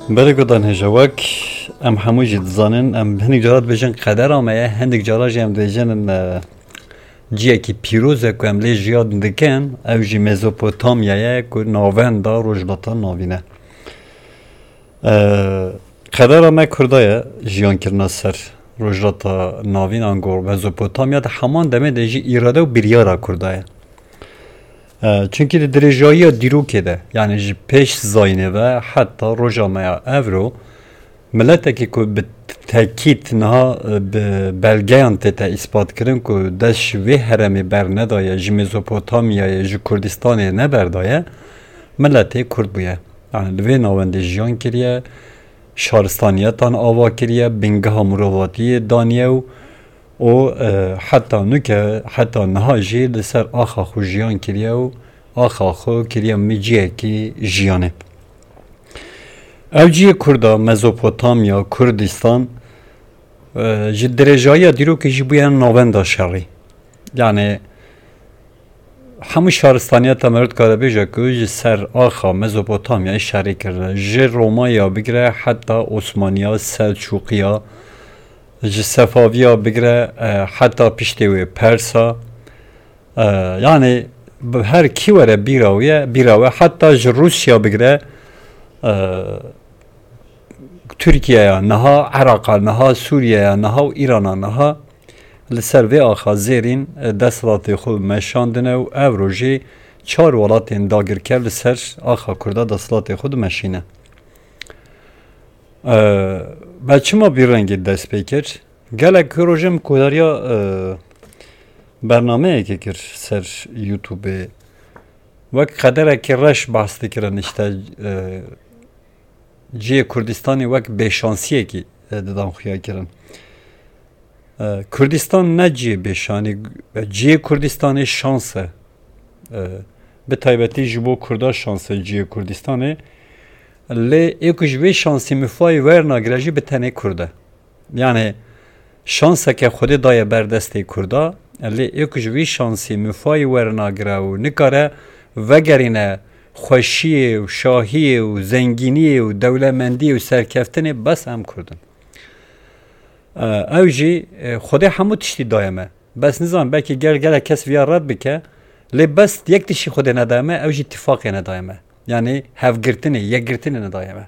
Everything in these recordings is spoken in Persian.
بله گودان هجوک ام همو جد زانن ام هندگ جارات بجن قدر آمه هندگ جارات جم بجن جیه کی پیروزه که ام لی جیاد دکن او جی مزوپوتامیه که ناوین دا روجلتا ناوینه قدر آمه کردایه جیان کرنا سر روجلتا ناوین انگور مزوپوتامیا ده همان دمه ده جی ایراده و بیریارا کردایه چونکی درجایی دیرو کده یعنی جی پیش زاینه و حتی روژامه اورو ملت که به تاکید نها به بلگیان تا اثبات کردن که دش وی هرمی بر ندایه جی مزوپوتامیا جی کردستان نبردایه ملت کرد بویه یعنی دوی ناونده جیان کریه شهرستانیتان آوا کریه بینگه مروواتی دانیه و حتی نکه حتی نهاجی لسر آخا خو جیان کریه و آخا خو کریه میجیه کی جیانه اوجی کردا مزوپوتامیا کردستان جی درجایی دیرو که جی بوین ناونده شری یعنی همه شهرستانیت مرد کاره بیجه که جی سر آخا مزوپوتامیا شری کرده جی رومایا بگره حتی عثمانیا سلچوقیا جی صفاویا بگره حتی پشتوی پرسا یعنی هر کی وره بیراوه حتی جی روسیا بگره ترکیه نها عراق نها سوریه نها و ایران نها لسر وی آخا زیرین دستلات خود مشاندنه و او روژی 4 ولاتین داگر کرد لسر آخا کرده دستلات خود مشینه بچه ما بیر رنگی دست پیکر گلک روژم کداریا برنامه که کر سر یوتیوب وقت قدره که رش بحث کرن اشته جیه کردستانی وقت بشانسیه که دادم خویا کرن کردستان نه جیه بشانی جیه کردستانی شانسه به تایبتی جبو کرده شانسه جیه کردستانه لی ایکوش وی شانسی مفای ورناگره جی به تنه کرده یعنی شانسه که خودی دایه بردسته کرده لی ایکوش وی شانسی مفای ورناگره و نکاره وگرینه خوشی و شاهی و زنگینی و دولمندی و سرکفتنی بس هم کردن او جی خودی همو تشتی دایمه بس نظام بلکه گل کس ویا رد بکه لی بس یک تشتی خودی ندایمه او جی اتفاقی ندایمه یعنی هفگرتنی یک گرتنی ندایمه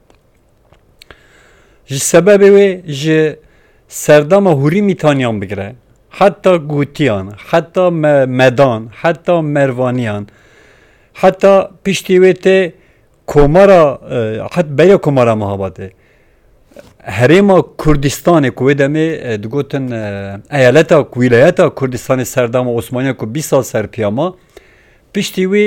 جی سببی وی جی سردام هوری میتانیان بگره حتی گوتیان حتی مدان حتی مروانیان حتی پشتیویت کومارا حتی بیا کومارا محاباته هریما کردستان کوی دمی دگوتن ایالتا ویلایتا کردستان سردام عثمانی کو 20 سال سر پیاما پشتیوی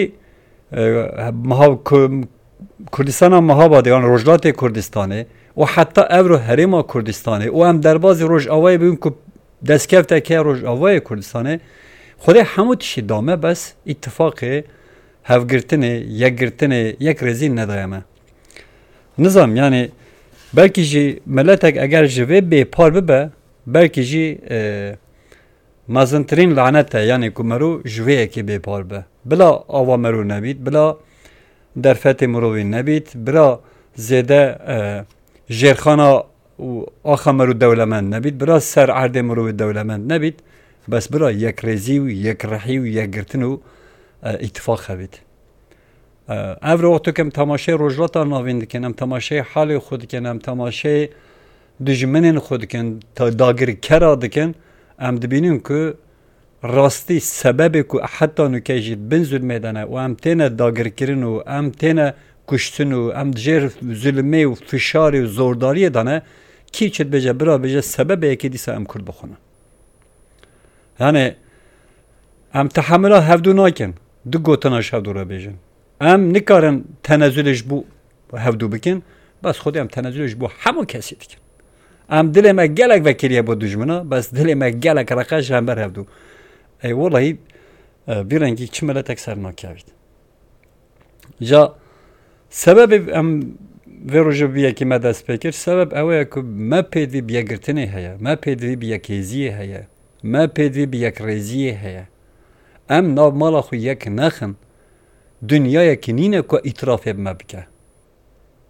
کردستان محاباته یعنی رجلات کردستانه و حتی اورو هریما کردستانه و هم درباز روج آوای بیم که دستکفته که روج آوای کردستانه خود همو تشی دامه بس اتفاقه هفگرتنه یک رزین ندایمه نظام یعنی بلکه جی ملتک اگر جوه بی پار ببه بلکه جی مزنترین لعنته یعنی کمرو جوه اکی بی پار به بلا آوا مرو نبید بلا درفت مروی نبید بلا زیده جرخانا و آخا مرو دولمند نبید بلا سر عرد مروی دولمند نبید بس بلا یک رزی و یک رحی و یک گرتن و اتفاق خبید اول وقتی که تماشای روجلات ناوین کنم تماشای حال خود کنم تماشای دشمنین خود کن تا داگر کرا دکن ام دبینیم که راستی سببی که حتی نکیجید بن ظلم میدانه و ام تینه داگر کرن و ام تینه کشتن و ام جر ظلمی و فشار و زورداری دانه کی چت بجه برا بجه سبب یکی دیسه ام کرد بخونه یعنی ام تحمله هفدو ناکن دو گوتناش هفدو را بیجن ام نکارن تنزلش بو هفدو بکن بس خودی ام تنزلش بو همو کسی دیکن ام دلیم گلک وکریه با دجمنا بس دلیم گلک رقاش هم بر هفدو ای والله بیرنگی چه ملتک سر ناکیوید جا سبب ام ویروژو بیا که ما دست بکر سبب اوه که ما پیدوی بیا گرتنه هیا ما پیدوی بیا کیزیه هیا ما پیدوی بیا کرزیه هیا ام ناو مالا خو یک نخن دنیای که نینه که اطراف ما بکه